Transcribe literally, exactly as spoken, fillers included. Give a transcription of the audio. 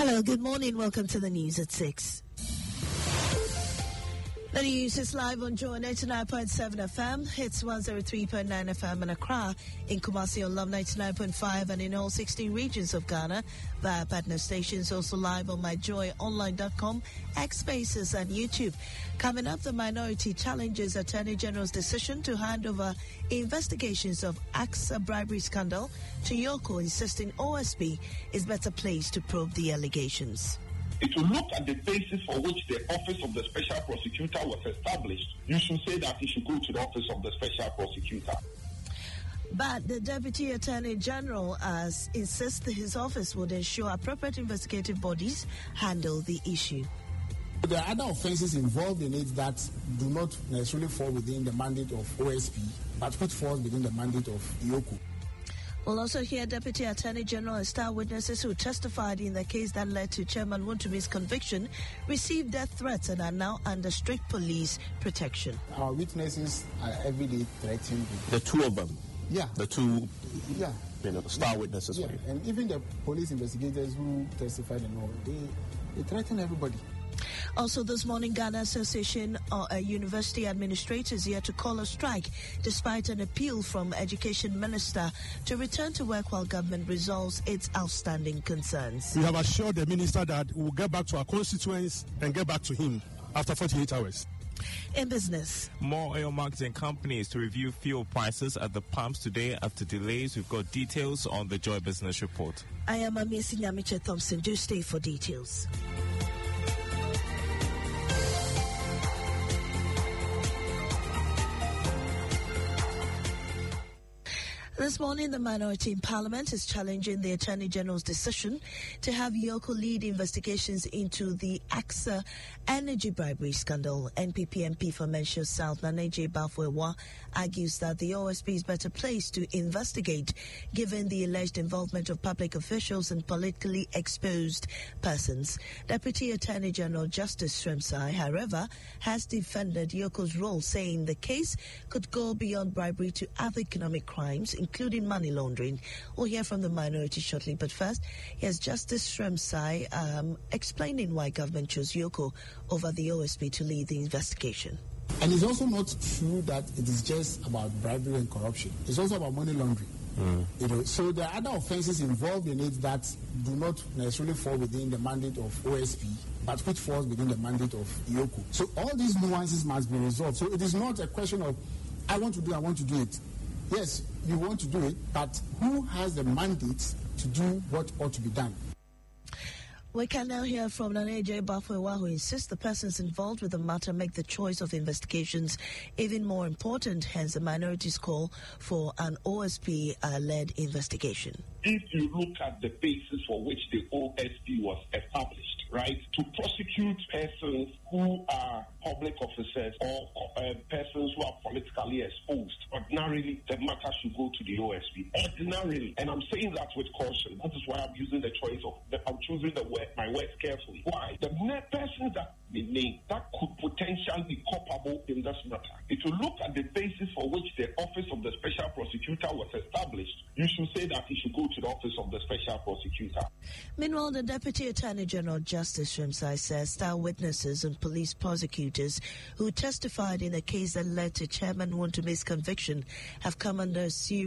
Hello, good morning. Welcome to the news at six. The news is live on Joy ninety-nine point seven F M, hits one oh three point nine F M in Accra, in Kumasi on Love ninety-nine point five, and in all sixteen regions of Ghana via partner stations, also live on my joy online dot com, X Spaces and YouTube. Coming up, the minority challenges Attorney General's decision to hand over investigations of AXA bribery scandal to Yoko, insisting O S P is better placed to probe the allegations. If you look at the basis for which the Office of the Special Prosecutor was established, you should say that it should go to the Office of the Special Prosecutor. But the Deputy Attorney General as insists his office would ensure appropriate investigative bodies handle the issue. There are other offences involved in it that do not necessarily fall within the mandate of O S P, but which falls within the mandate of Yoko. We'll also hear Deputy Attorney General and star witnesses who testified in the case that led to Chairman Wontumi's conviction received death threats and are now under strict police protection. Our witnesses are every day threatened. The two of them? Yeah. The two yeah. you know, star yeah. witnesses? Yeah, and even the police investigators who testified and all, they, they threaten everybody. Also this morning, Ghana Association of uh, University Administrators here to call a strike despite an appeal from Education Minister to return to work while government resolves its outstanding concerns. We have assured the Minister that we will get back to our constituents and get back to him after forty-eight hours. In business, more oil marketing companies to review fuel prices at the pumps today after delays. We've got details on the Joy Business Report. I am Amisi Nyamiche Thompson. Do stay for details. This morning, the minority in Parliament is challenging the Attorney General's decision to have Yoko lead investigations into the AXA energy bribery scandal. N P P M P for Mensho South, Nanaje Bafwewa, argues that the O S P is better placed to investigate given the alleged involvement of public officials and politically exposed persons. Deputy Attorney General Justice Shremsai, however, has defended Yoko's role, saying the case could go beyond bribery to other economic crimes, including money laundering. We'll hear from the minority shortly, but first, here's Justice Shremsai um, explaining why government chose Yoko over the O S P to lead the investigation. And it's also not true that it is just about bribery and corruption. It's also about money laundering. Mm. You know, so there are other offences involved in it that do not necessarily fall within the mandate of O S P, but which falls within the mandate of Yoko. So all these nuances must be resolved. So it is not a question of, I want to do, I want to do it. Yes, you want to do it, but who has the mandate to do what ought to be done? We can now hear from Nanaje Bafwewa, who insists the persons involved with the matter make the choice of investigations even more important, hence the minority's call for an O S P-led uh, investigation. If you look at the basis for which the O S P was established, right, to prosecute persons who are public officers or uh, persons who are politically exposed, ordinarily the matter should go to the O S P. Ordinarily, and I'm saying that with caution. That is why I'm using the choice of, the, I'm choosing the word, my words carefully. Why? The persons that they name that could potentially be culpable in this matter. If you look at the basis for which the Office of the Special Prosecutor was established, you should say that it should go to the Office of the Special Prosecutor. Meanwhile, the Deputy Attorney General Justice Shremsai says star witnesses and police prosecutors who testified in a case that led to Chairman Wontumi's conviction have come under serious